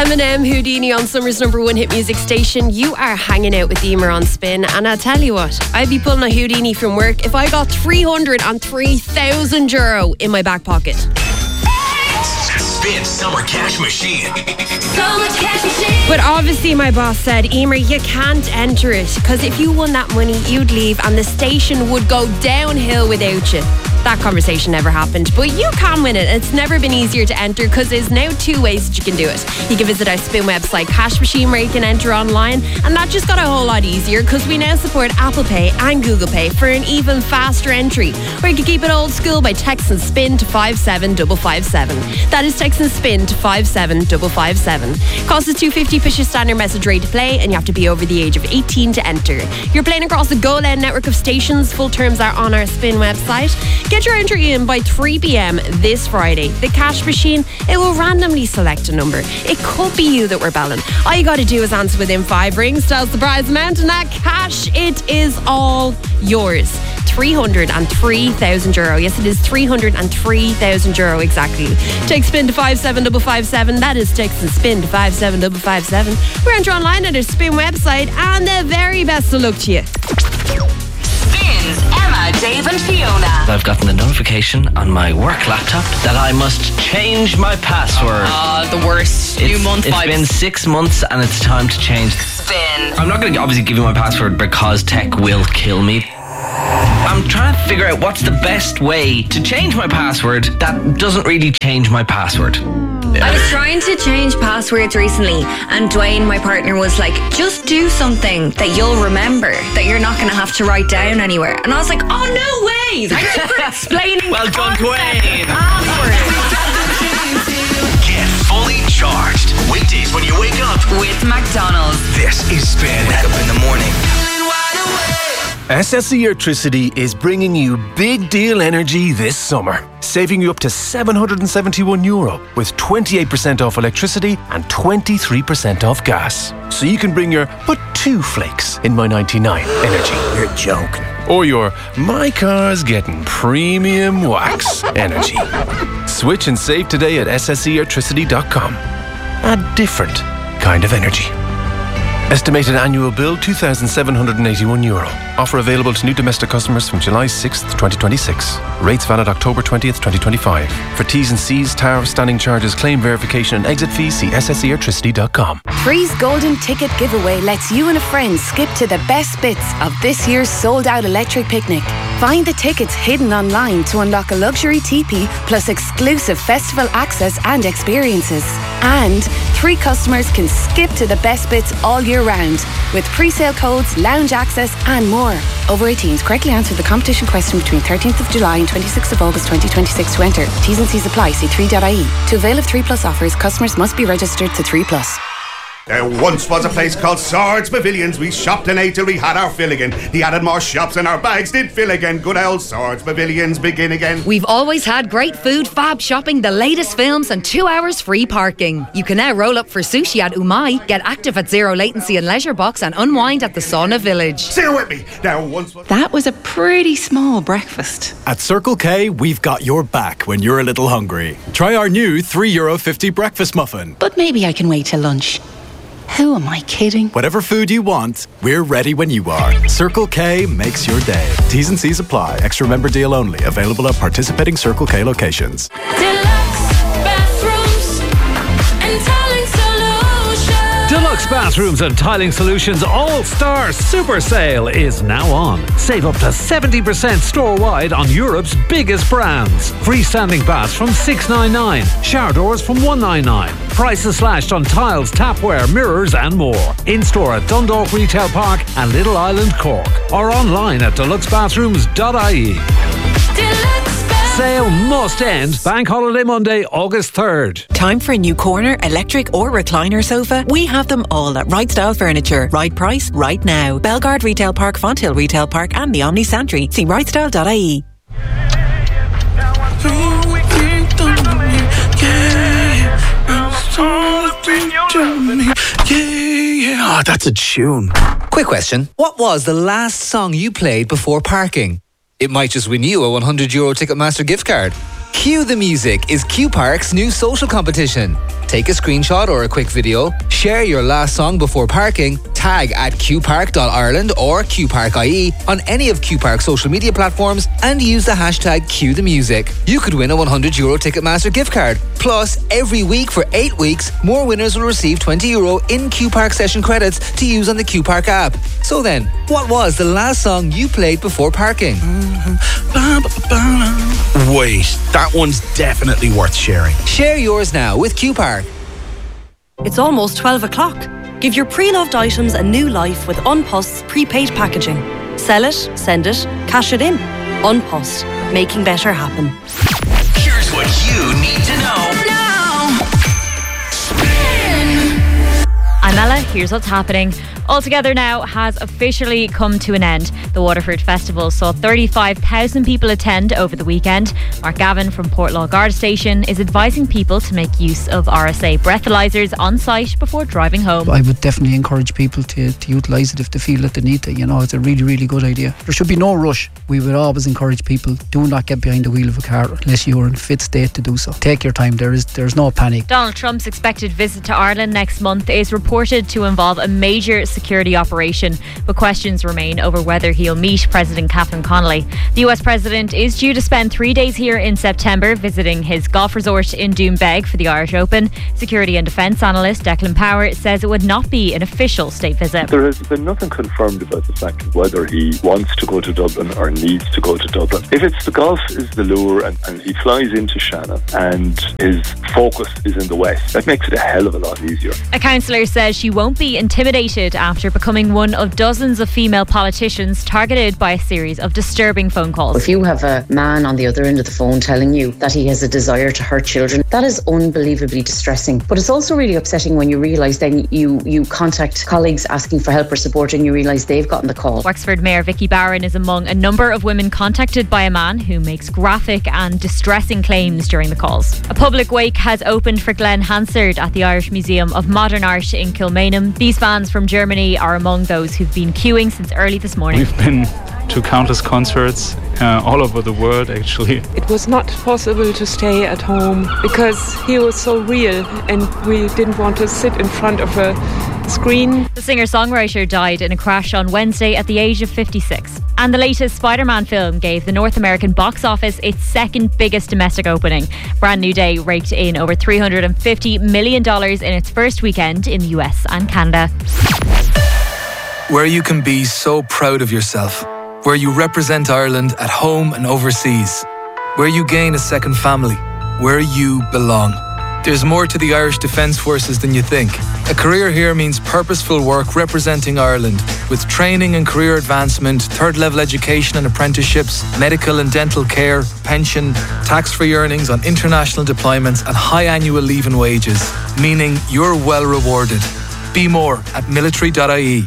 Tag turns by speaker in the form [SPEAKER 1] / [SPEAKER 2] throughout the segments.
[SPEAKER 1] Eminem, Houdini on Summer's #1 hit music station. You are hanging out with Emer on Spin, and I'll tell you what, I'd be pulling a Houdini from work if I got €303,000 in my back pocket.
[SPEAKER 2] Spin Summer Cash Machine.
[SPEAKER 1] Summer Cash Machine. But obviously my boss said, Emer, you can't enter it, because if you won that money, you'd leave and the station would go downhill without you. That conversation never happened, but you can win it. It's never been easier to enter because there's now 2 ways that you can do it. You can visit our Spin website Cash Machine where you can enter online, and that just got a whole lot easier because we now support Apple Pay and Google Pay for an even faster entry. Or you can keep it old school by texting SPIN to 57557. That is texting SPIN to 57557. Cost is $2.50 plus your standard message rate to play, and you have to be over the age of 18 to enter. You're playing across the GoLed network of stations. Full terms are on our Spin website. Get your entry in by 3 p.m. this Friday. The Cash Machine, it will randomly select a number. It could be you that we're belling. All you got to do is answer within 5 rings, tell us the prize amount, and that cash, it is all yours. €303,000. Yes, it is €303,000 exactly. Text SPIN to 57557. That is text and SPIN to 57557. We're enter online at our Spin website, and the very best of luck to you.
[SPEAKER 3] Emma, Dave and Fiona.
[SPEAKER 4] I've gotten a notification on my work laptop that I must change my password.
[SPEAKER 3] The worst. New month vibes.
[SPEAKER 4] It's been 6 months and it's time to change.
[SPEAKER 3] Spin.
[SPEAKER 4] I'm not going to obviously give you my password because tech will kill me. I'm trying to figure out what's the best way to change my password that doesn't really change my password.
[SPEAKER 5] I was trying to change passwords recently, and Dwayne, my partner, was like, just do something that you'll remember, that you're not going to have to write down anywhere. And I was like, oh, no way! Thank you for explaining.
[SPEAKER 4] Well done, Dwayne.
[SPEAKER 2] Get fully charged. Weekdays when you wake up
[SPEAKER 3] with McDonald's.
[SPEAKER 2] This is Spin. Wake up in the morning.
[SPEAKER 6] SSE Electricity is bringing you big deal energy this summer, saving you up to €771 with 28% off electricity and 23% off gas. So you can bring your but 2 flakes in my 99 energy. You're joking. Or your my car's getting premium wax energy. Switch and save today at ssseelectricity.com. A different kind of energy. Estimated annual bill €2,781. Offer available to new domestic customers from July 6th, 2026. Rates valid October 20th, 2025. For T's and C's, tariff, standing charges, claim verification and exit fees, see ssseelectricity.com.
[SPEAKER 7] Three's Golden Ticket Giveaway lets you and a friend skip to the best bits of this year's sold-out electric picnic. Find the tickets hidden online to unlock a luxury teepee plus exclusive festival access and experiences. And 3 customers can skip to the best bits all year round with pre-sale codes, lounge access and more. Over 18s, correctly answer the competition question between 13th of July and 26th of August 2026 to enter. T's and C's apply. See 3.ie. To avail of 3 Plus offers, customers must be registered to 3 Plus.
[SPEAKER 8] There once was a place called Swords Pavilions. We shopped and ate till we had our fill again. He added more shops and our bags did fill again. Good old Swords Pavilions begin again.
[SPEAKER 9] We've always had great food, fab shopping, the latest films and 2 hours free parking. You can now roll up for sushi at Umai, get active at Zero Latency and Leisure Box and unwind at the Sauna Village.
[SPEAKER 8] Sing it with me. There once was...
[SPEAKER 10] That was a pretty small breakfast.
[SPEAKER 11] At Circle K, we've got your back when you're a little hungry. Try our new €3.50 breakfast muffin.
[SPEAKER 10] But maybe I can wait till lunch. Who am I kidding?
[SPEAKER 11] Whatever food you want, we're ready when you are. Circle K makes your day. T's and C's apply. Extra member deal only. Available at participating Circle K locations.
[SPEAKER 12] Deluxe Bathrooms and Tiling Solutions All-Star Super Sale is now on. Save up to 70% store-wide on Europe's biggest brands. Freestanding baths from $699, shower doors from $199. Prices slashed on tiles, tapware, mirrors and more. In-store at Dundalk Retail Park and Little Island, Cork. Or online at deluxebathrooms.ie. Sale must end. Bank holiday Monday, August 3rd.
[SPEAKER 13] Time for a new corner, electric or recliner sofa? We have them all at Right Style Furniture. Right price, right now. Belgard Retail Park, Fonthill Retail Park and the Omni Santry. See rightstyle.ie.
[SPEAKER 11] Oh, that's a tune.
[SPEAKER 14] Quick question. What was the last song you played before parking? It might just win you a €100 Ticketmaster gift card. Cue the Music is Q Park's new social competition. Take a screenshot or a quick video, share your last song before parking, tag at qpark.ireland or qpark.ie on any of QPark's social media platforms, and use the hashtag #QTheMusic. You could win a €100 Ticketmaster gift card. Plus, every week for 8 weeks, more winners will receive €20 in QPark session credits to use on the QPark app. So then, what was the last song you played before parking?
[SPEAKER 15] Wait, that one's definitely worth sharing.
[SPEAKER 14] Share yours now with QPark.
[SPEAKER 16] It's almost 12 o'clock. Give your pre-loved items a new life with Unpost's prepaid packaging. Sell it, send it, cash it in. Unpost, making better happen.
[SPEAKER 2] Here's what you need to know now.
[SPEAKER 17] I'm Ella, here's what's happening. All Together Now has officially come to an end. The Waterford Festival saw 35,000 people attend over the weekend. Mark Gavin from Portlaw Guard Station is advising people to make use of RSA breathalyzers on site before driving home.
[SPEAKER 18] I would definitely encourage people to utilise it if they feel that they need to. You know, it's a really, really good idea. There should be no rush. We would always encourage people, do not get behind the wheel of a car unless you are in fit state to do so. Take your time. There's no panic.
[SPEAKER 17] Donald Trump's expected visit to Ireland next month is reported to involve a major security operation, but questions remain over whether he'll meet President Catherine Connolly. The US President is due to spend 3 days here in September visiting his golf resort in Doonbeg for the Irish Open. Security and defence analyst Declan Power says it would not be an official state visit.
[SPEAKER 19] There has been nothing confirmed about the fact of whether he wants to go to Dublin or needs to go to Dublin. If it's the golf is the lure and he flies into Shannon and his focus is in the west, that makes it a hell of a lot easier.
[SPEAKER 17] A councillor says she won't be intimidated after becoming one of dozens of female politicians targeted by a series of disturbing phone calls.
[SPEAKER 20] If you have a man on the other end of the phone telling you that he has a desire to hurt children, that is unbelievably distressing. But it's also really upsetting when you realise then you contact colleagues asking for help or support and you realise they've gotten the call.
[SPEAKER 17] Wexford Mayor Vicky Barron is among a number of women contacted by a man who makes graphic and distressing claims during the calls. A public wake has opened for Glenn Hansard at the Irish Museum of Modern Art in Kilmainham. These fans from Germany are among those who've been queuing since early this morning.
[SPEAKER 21] We've been to countless concerts all over the world, actually.
[SPEAKER 22] It was not possible to stay at home because he was so real and we didn't want to sit in front of a screen.
[SPEAKER 17] The singer-songwriter died in a crash on Wednesday at the age of 56. And the latest Spider-Man film gave the North American box office its second biggest domestic opening. Brand New Day raked in over $350 million in its first weekend in the US and Canada.
[SPEAKER 23] Where you can be so proud of yourself. Where you represent Ireland at home and overseas. Where you gain a second family. Where you belong. There's more to the Irish Defence Forces than you think. A career here means purposeful work representing Ireland, with training and career advancement, third-level education and apprenticeships, medical and dental care, pension, tax-free earnings on international deployments and high annual leave and wages, meaning you're well rewarded. Be more at military.ie.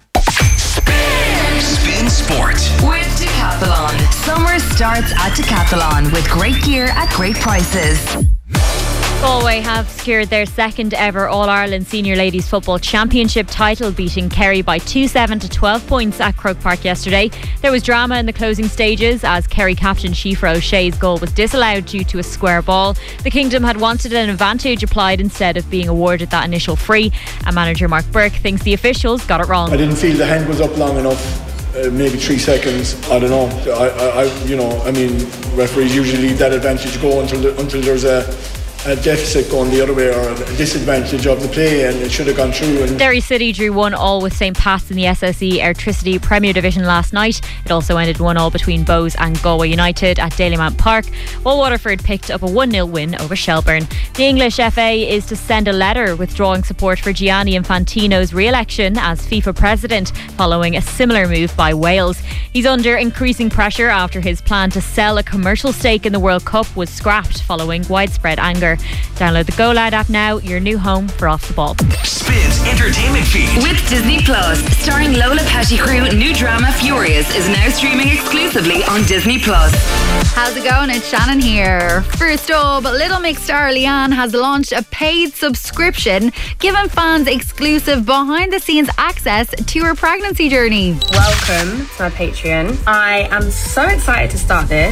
[SPEAKER 2] Spin Sport
[SPEAKER 3] with Decathlon. Summer starts at Decathlon with great gear at great prices.
[SPEAKER 17] Galway have secured their second ever All-Ireland Senior Ladies Football Championship title, beating Kerry by 2-7 to 12 points at Croke Park yesterday. There was drama in the closing stages as Kerry captain Shifra O'Shea's goal was disallowed due to a square ball. The Kingdom had wanted an advantage applied instead of being awarded that initial free, and manager Mark Burke thinks the officials got it wrong.
[SPEAKER 24] I didn't feel the hand was up long enough. Maybe 3 seconds. I don't know. I mean, referees usually leave that advantage go until there's a deficit going the other way or a disadvantage of the play, and it should have gone through. And
[SPEAKER 17] Derry City drew 1-1 with St. Pat's in the SSE Airtricity Premier Division last night. It also ended 1-1 between Bows and Galway United at Dalymount Park, while Waterford picked up a 1-0 win over Shelburne. The English FA is to send a letter withdrawing support for Gianni Infantino's re-election as FIFA president, following a similar move by Wales. He's under increasing pressure after his plan to sell a commercial stake in the World Cup was scrapped following widespread anger. Download the Go Loud app now, your new home for Off the Ball.
[SPEAKER 2] Spins Entertainment Feed
[SPEAKER 3] with Disney Plus. Starring Lola Pettigrew, new drama Furious is now streaming exclusively on Disney Plus.
[SPEAKER 25] How's it going? It's Shannon here. First up, Little Mix star Leanne has launched a paid subscription, giving fans exclusive behind-the-scenes access to her pregnancy journey.
[SPEAKER 26] Welcome to my Patreon. I am so excited to start this.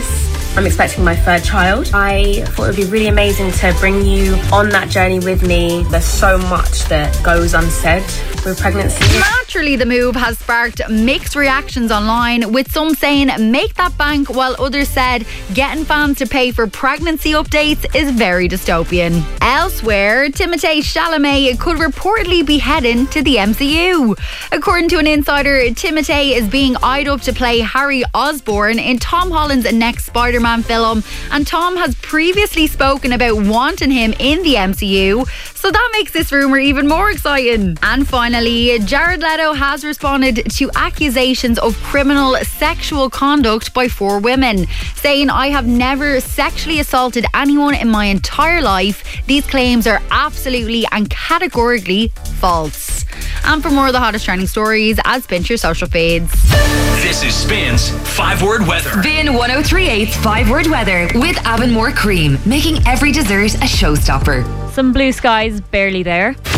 [SPEAKER 1] I'm expecting my third child. I thought it would be really amazing to bring you on that journey with me. There's so much that goes unsaid with pregnancy.
[SPEAKER 25] Naturally, the move has sparked mixed reactions online, with some saying make that bank, while others said getting fans to pay for pregnancy updates is very dystopian. Elsewhere, Timothée Chalamet could reportedly be heading to the MCU. According to an insider, Timothée is being eyed up to play Harry Osborn in Tom Holland's next Spider-Man film, and Tom has previously spoken about wanting him in the MCU, so that makes this rumour even more exciting. And finally, Jared Leto has responded to accusations of criminal sexual conduct by 4 women, saying, "I have never sexually assaulted anyone in my entire life. These claims are absolutely and categorically false." And for more of the hottest trending stories, add Spin to your social feeds.
[SPEAKER 2] This is Spin's 5-word weather.
[SPEAKER 3] Spin 1038's 5-word weather with Avonmore Cream, making every dessert a showstopper.
[SPEAKER 17] Some blue skies barely there.